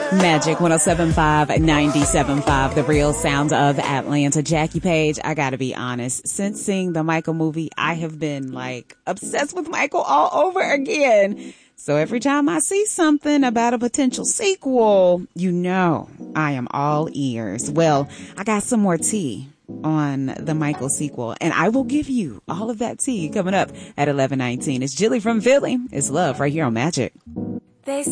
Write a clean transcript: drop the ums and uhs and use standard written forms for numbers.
Magic 107.5, 97.5, the real sound of Atlanta. Jackie Page, I gotta be honest. Since seeing the Michael movie, I have been like obsessed with Michael all over again. So every time I see something about a potential sequel, you know I am all ears. Well, I got some more tea on the Michael sequel, and I will give you all of that tea coming up at 11:19. It's Jilly from Philly. It's Love right here on Magic.